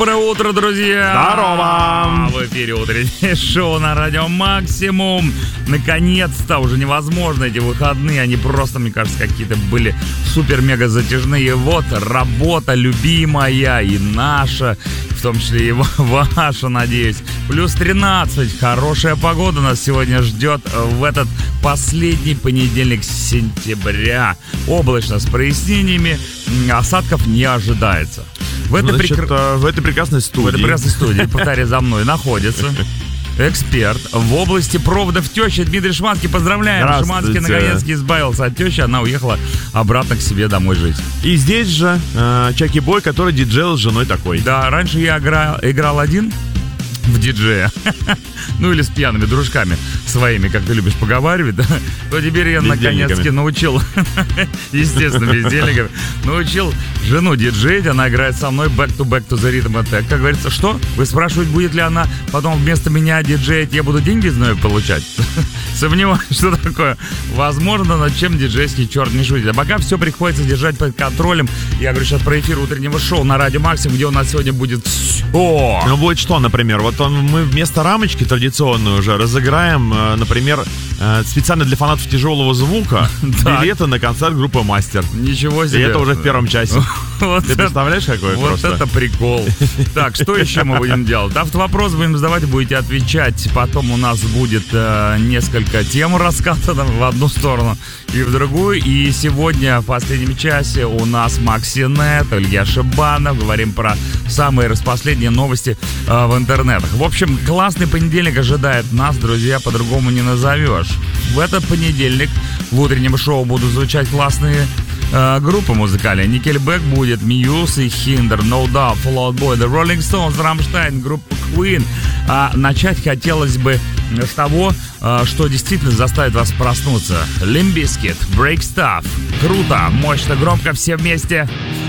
Доброе утро, друзья! Здорово! В эфире утреннее шоу на Радио Максимум. Наконец-то, уже невозможно эти выходные. Они просто, мне кажется, какие-то были супер-мега затяжные. Вот работа любимая и наша, в том числе и ваша, надеюсь. Плюс 13. Хорошая погода нас сегодня ждет в этот последний понедельник сентября. Облачно с прояснениями, осадков не ожидается. В этой прекрасной студии, повторяй за мной, находится эксперт в области проводов тещи Дмитрий Шиманский. Поздравляем! Шиманский наконец-таки избавился от тещи, она уехала обратно к себе домой жить. И здесь же Чаки Бой, который диджейл с женой такой. Да, раньше я играл один в диджея, ну или с пьяными дружками своими, как ты любишь поговаривать, да? То теперь я наконец-таки научил, естественно, бездельниками, научил жену диджеить, она играет со мной back to the rhythm attack. Как говорится, что? Вы спрашиваете, будет ли она потом вместо меня диджеить, я буду деньги за нее получать? Сомневаюсь, что такое возможно, над чем диджейский черт не шутит. А пока все приходится держать под контролем. Я говорю сейчас про эфир утреннего шоу на Радио Максимум, где у нас сегодня будет все. Ну будет что, например? Вот мы вместо рамочки традиционной уже разыграем, например, специально для фанатов тяжелого звука билеты на концерт группы Мастер. Ничего себе. И это уже в первом часе. Ты представляешь, какой просто? Вот это прикол. Так, что еще мы будем делать? Автовопрос будем задавать, будете отвечать. Потом у нас будет несколько тем раскатано в одну сторону и в другую. И сегодня в последнем часе у нас Максинет, Илья Шибанов. Говорим про самые распоследние новости в интернетах. В общем, классный понедельник ожидает нас, друзья, по-другому не назовешь. В этот понедельник в утреннем шоу будут звучать классные группы музыкальные. Nickelback будет, Muse и Hinder, No Doubt, Fall Out Boy, The Rolling Stones, Rammstein, группа Queen. А начать хотелось бы с того, что действительно заставит вас проснуться. Limp Bizkit, Break Stuff. Круто, мощно, громко, все вместе.